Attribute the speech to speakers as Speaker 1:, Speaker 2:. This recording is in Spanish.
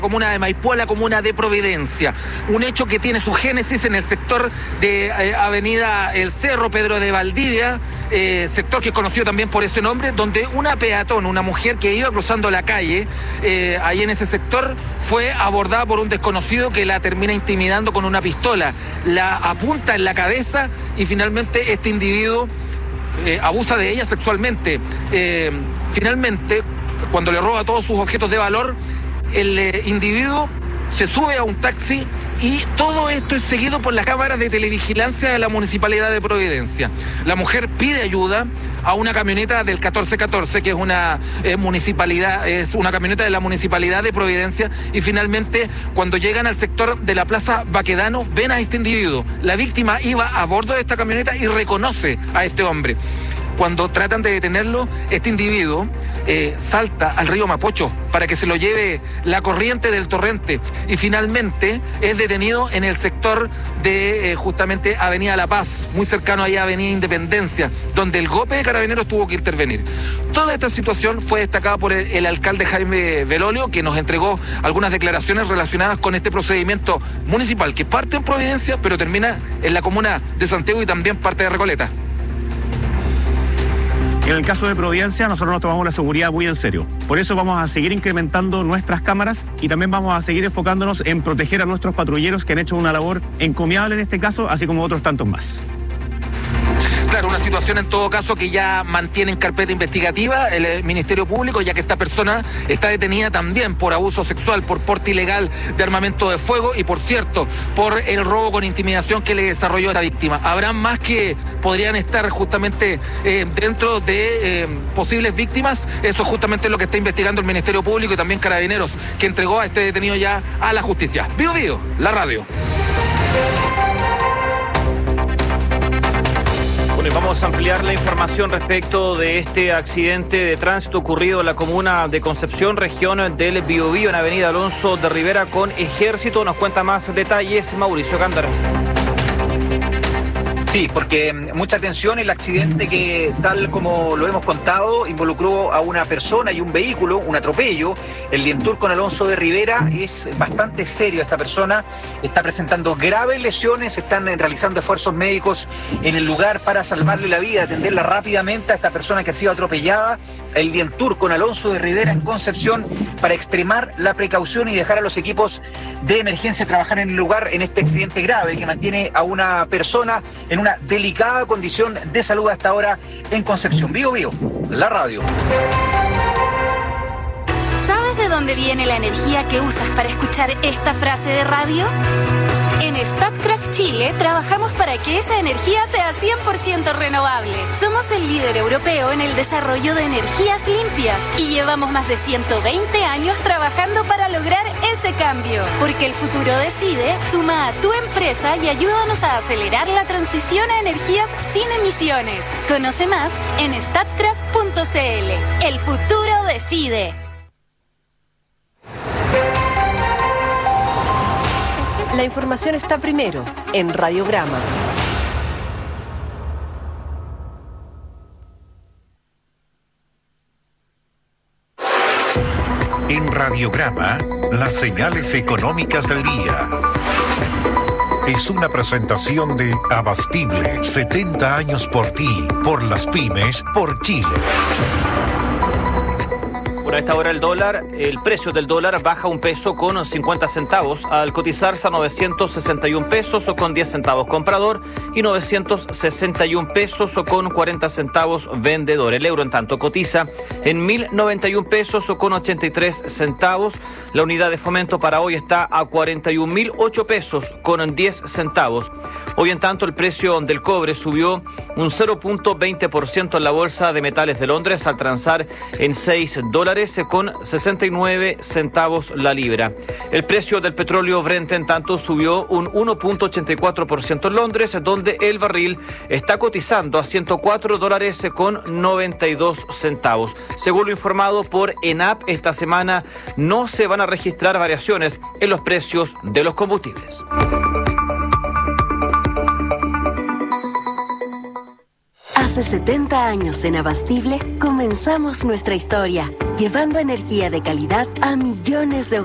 Speaker 1: comuna de Maipú a la comuna de Providencia. Un hecho que tiene su génesis en el sector de Avenida El Cerro, Pedro de Valdivia, sector que es conocido también por ese nombre, donde una peatón, una mujer que iba cruzando la calle, ahí en ese sector, fue abordada por un desconocido que la termina intimidando con una pistola. La apunta en la cabeza y finalmente este individuo abusa de ella sexualmente. Finalmente, cuando le roba todos sus objetos de valor, el individuo se sube a un taxi y todo esto es seguido por las cámaras de televigilancia de la Municipalidad de Providencia. La mujer pide ayuda a una camioneta del 1414, que es una municipalidad, es una camioneta de la Municipalidad de Providencia, y finalmente cuando llegan al sector de la Plaza Baquedano ven a este individuo. La víctima iba a bordo de esta camioneta y reconoce a este hombre. Cuando tratan de detenerlo, este individuo salta al río Mapocho para que se lo lleve la corriente del torrente y finalmente es detenido en el sector de justamente Avenida La Paz, muy cercano ahí a Avenida Independencia, donde el GOPE de Carabineros tuvo que intervenir. Toda esta situación fue destacada por el alcalde Jaime Belolio, que nos entregó algunas declaraciones relacionadas con este procedimiento municipal que parte en Providencia pero termina en la comuna de Santiago y también parte de Recoleta.
Speaker 2: En el caso de Providencia, nosotros nos tomamos la seguridad muy en serio. Por eso vamos a seguir incrementando nuestras cámaras y también vamos a seguir enfocándonos en proteger a nuestros patrulleros que han hecho una labor encomiable en este caso, así como otros tantos más.
Speaker 1: Claro, una situación en todo caso que ya mantiene en carpeta investigativa el Ministerio Público, ya que esta persona está detenida también por abuso sexual, por porte ilegal de armamento de fuego y, por cierto, por el robo con intimidación que le desarrolló a esta víctima. Habrán más que podrían estar justamente dentro de posibles víctimas. Eso es justamente lo que está investigando el Ministerio Público y también Carabineros, que entregó a este detenido ya a la justicia. Bio Bio, la radio.
Speaker 3: Bueno, vamos a ampliar la información respecto de este accidente de tránsito ocurrido en la comuna de Concepción, región del Biobío, en Avenida Alonso de Rivera con Ejército. Nos cuenta más detalles Mauricio Gándara.
Speaker 4: Sí, porque mucha atención, el accidente que, tal como lo hemos contado, involucró a una persona y un vehículo, un atropello. El Dientur con Alonso de Rivera es bastante serio. Esta persona está presentando graves lesiones, están realizando esfuerzos médicos en el lugar para salvarle la vida, atenderla rápidamente a esta persona que ha sido atropellada. El Dientur con Alonso de Rivera en Concepción para extremar la precaución y dejar a los equipos de emergencia trabajar en el lugar en este accidente grave que mantiene a una persona en una delicada condición de salud hasta ahora en Concepción. Bio Bio, la radio.
Speaker 5: ¿Sabes de dónde viene la energía que usas para escuchar esta frase de radio? En Statkraft Chile trabajamos para que esa energía sea 100% renovable. Somos el líder europeo en el desarrollo de energías limpias y llevamos más de 120 años trabajando para lograr ese cambio. Porque el futuro decide, suma a tu empresa y ayúdanos a acelerar la transición a energías sin emisiones. Conoce más en statkraft.cl. El futuro decide.
Speaker 6: La información está primero en Radiograma.
Speaker 7: En Radiograma, las señales económicas del día. Es una presentación de Abastible, 70 años por ti, por las pymes, por Chile.
Speaker 3: A esta hora el precio del dólar baja 1 peso con 50 centavos al cotizarse a 961 pesos o con 10 centavos comprador y 961 pesos o con 40 centavos vendedor. El euro en tanto cotiza en 1.091 pesos o con 83 centavos. La unidad de fomento para hoy está a 41.008 pesos con 10 centavos. Hoy en tanto el precio del cobre subió un 0.20% en la bolsa de metales de Londres al transar en $6 con 69 centavos la libra. El precio del petróleo Brent en tanto subió un 1.84% en Londres, donde el barril está cotizando a $104 con 92 centavos. Según lo informado por ENAP, esta semana no se van a registrar variaciones en los precios de los combustibles.
Speaker 6: Hace 70 años en Abastible comenzamos nuestra historia, llevando energía de calidad a millones de